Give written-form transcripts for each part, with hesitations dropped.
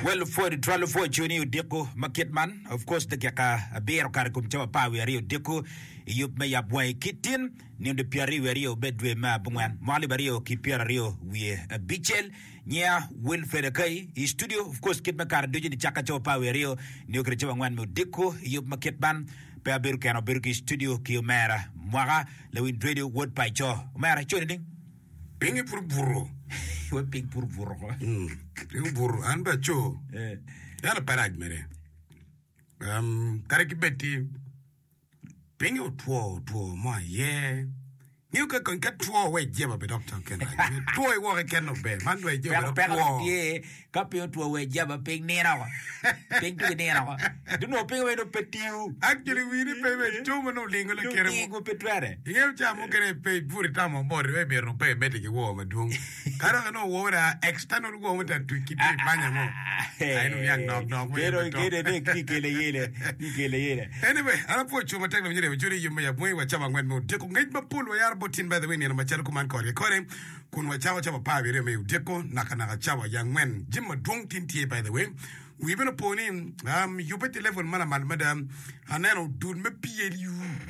Well, for the trial for Juni Deko Marketman, of course, the Kaka Bear Karakum Chawa Power Rio Deko, you may have way kitin, near the Piari Rio bedroom Bungan, Malibario, Kipia Rio, we a Bichel, near Wilfred Kay, his studio, of course, Kit Makar, Dujin the Chakacho Power Rio, New Krichawan Deko, you Marketman, Pabir Cano Birki Studio, Kiomara, Mara, Lewin Radio, Wood by Joe, Mara, joining. Pingi pur burro. What pig pur burro? Pingi burro. Anba cho. Yana paraj mere. Kareki beti. Pingi tuo ma ye. You can get tuo we jeba be doctor ken. Tuo e wo ken no be. Man we jeba tuo. Ye. Kapio tuo we jeba ping nena. Ping tu nena. Do no ping we no petiu. Actually we ni pe chuma no lingo le kere mo. Go petuare. Ye cha mo kere pe puri tamo mo we be no pe beti ki wo ma dung. Karo no wo ra external wo ta tu ki pe panya mo. Ai no yang dog. Pero kere de kikele yele. Anyway, ana po chuma tekno nyere juri yuma ya mwe wa chama ngwen mo. Deko ngej ma pull wa yar botin by the way ni na machal kuman kore kun wa chawa pa bere me deko naka chawa yang men jimma dong tintie by the way we been upon him you bet level madam anano dun me PLU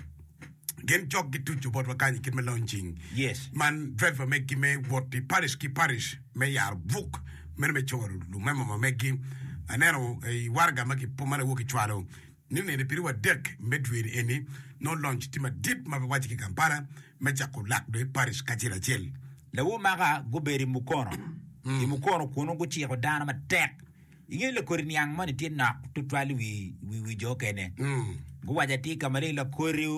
gen jog get to bot wakani kit me launching yes man driver make me what the parish me yar book me chor lu mema make anano e warga make pomana woki chwalo nini de piriwa dek medwin eni no launch tima dip ma wachi ki Kampala mecha ko lak do Paris kachira chel la wo maga go beri mukono i mukono kuno go chi ko dana ma tek inge le korini yang mani tin na to twali wi jokene go waja ti kamare la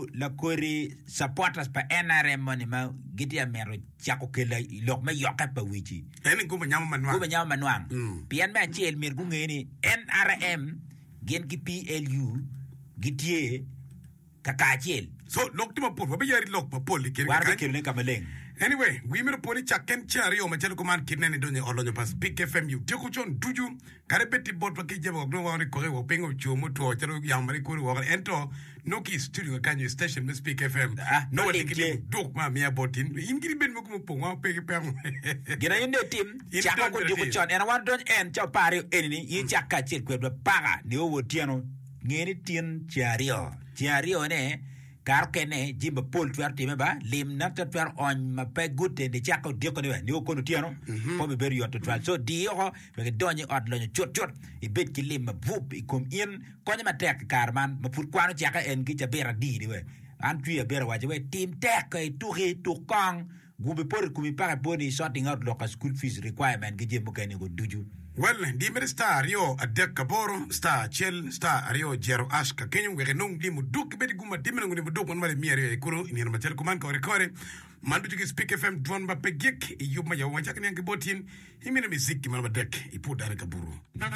kori supporters pa NRM mani ma giti amero chako kela lok me yoka pa wichi eni go nyama manwang pian ba chel mir go ngeni NRM gen ki PLU gitie kakachel so lok tuma por ba yari lok pa pol ke warga kelne kamaleng anyway we me poni chaken chari o machel command kidnene donye olonyo pas Speak FM you deko chon duju karepeti bot pa ke jebo no wari ko rewo pengo chumo to chero yamari ko wo ento noki studio kanyo station me Speak FM no wadi ke dok ma mi abotin ingiri ben mo ko pon wa pe pem gina yende tim chaka ko deko chon en wan don en cha pari enini yi chaka chel ko do paga ni o tiano ngeni tin chiario ne karkene jimba pol tuar time ba lim na tuar on ma pe gute de chako deko ni o kono tiano po be ber yoto tuar so dio be donye od lo chot i bet ki lim vup i kom in konya ma tek karman ma pur kwano chaka en ki jabera di we an tuya bera waje we tim tek e tuhi to kang gube por kumi para boni sorting out local school fees requirement ki jimbo kene go duju. Well, di mer star Rio adek kaboro star chel star Rio jero aska kenyu we nong di mu duk be di guma di mengu di mu duk man male mi Rio e kuro ni ma tel ko man ko rekore mandu ci Speak FM don ba pe gek yuma ya wa chak ngi botin himina music man ba dek i pu dare kaburu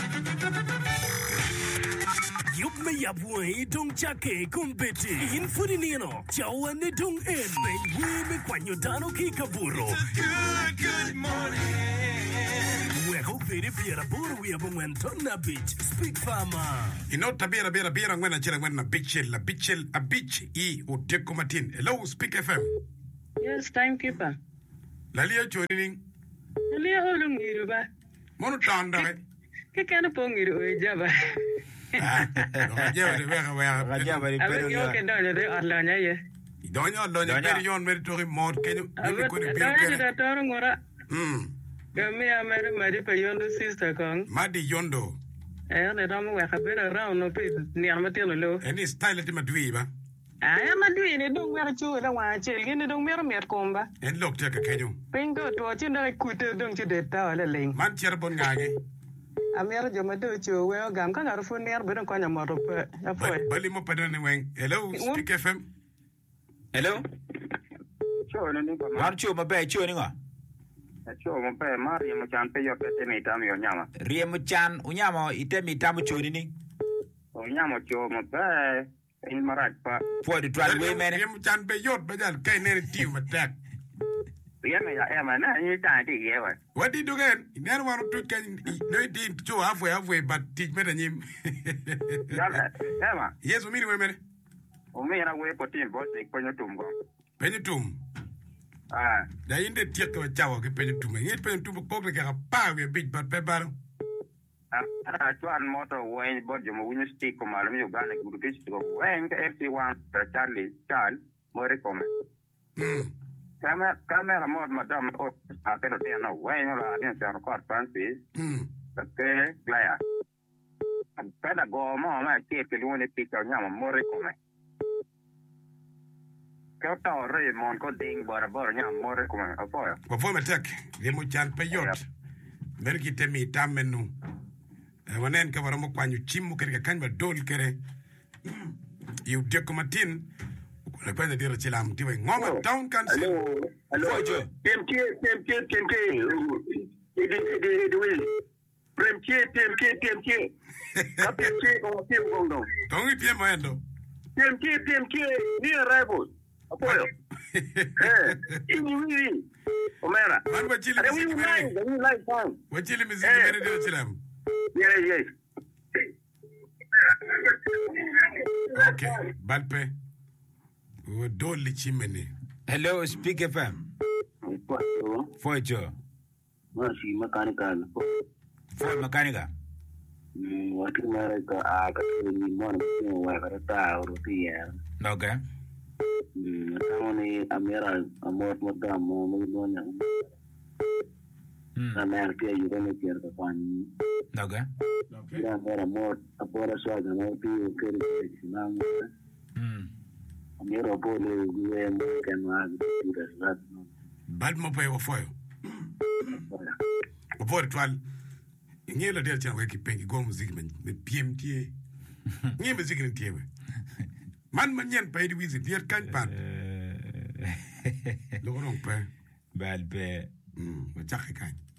Yup me yabwe dong chake kumbeti infuri nino chawane dong en we me kwanyo dano ki kaburo good morning we hope very piera buru we abwen tonna beach Speak Farmer tabira ngwena chira ngwena bichel a beach I o deko matin hello Speak FM yes timekeeper lalia chorinin lalia holungiru ba mono tanda ke kana pongiru e jaba Rajaba de vera Rajaba de pero yo que no le arlaña ye doña pero yo meritori mod kenyo ni ko ni biru da toro ngora gami amere mari pe yondo sister kong madi yondo ne damo wa kabera round no pe ni amate lo any style ti madwi ba aya madwi ne dong mer chu la wa chel ni dong mer komba en lok te ka kenyo pingo to ti na kute dong ti de ta la leng man cher bon ngage amero joma do chu we gam ka ngar fu ner be ko nyamo to pe apo bali mo padane wen hello Speak FM hello cho ni ba mar chu ma be chu ni nga cho mo pe mari mo chan pe yo pe te mi tam yo nyama riemo chan unyamo itemi tamu chu ni o nyamo cho mo pe in marat pa for the trial we mene riemo chan pe yot ba jan kay ne ti ma tak riemo ya ema na ni ta ti ye wa what did you get never want to can no did to halfway but teach better him ya ema yes we mene o me na we po tin bo se ko nyotum go penyetum da inde tiek ko chawo ke penyetum ngi penyetum ko ke ka pa we big but pe baro Ara chuan motor way bod yo mo win stick ko malam yo gane gudu fish ko wen ka FT1 Charlie Chan more come. Kamera mod madam o apelo te no way no la den sa record Francis. Porque glaya. Peda go mo ma ke pe lu ne pika nya more come. Ka ta re mon ko ding bora nya more come apoyo. Ko fo metek ye mo chan peyot. Merki temi tamenu. Wanen ka waramo kwanyu chimu kere kanba dol kere. You deko matin. Kuna kwenda dira chilam tiwe ngoma town kansi. Hello. TMK. TMK. TMK on team gondo. Tongi pia moendo. TMK ni arrival. Apoyo. Ini Omera. Man wachili miziki mere. Wachili miziki mere dira chilam. Yes. Okay, Balpe. Doli chimene. Hello, Speak FM. Fojo. Masih mechanical. For mechanical. Waktu mereka agak ini mana semua kereta Rusia. Okay. Tahun ini Amira amor modam mau mengenai. Amir dia juga mikir kapan. Okay. Ya Amira amor apa suara mau tu kerja senang. Amira boleh gue mungkin lagi tidak serat. Bad mo pa foyo. Opo twal. Ngela dia chana weki pengi go muziki men PMT. Ngi muziki ni tiewe. Man manyen pa di wizi dia kan pan. Lo rong pa. Balpe. Ma chakhe kan.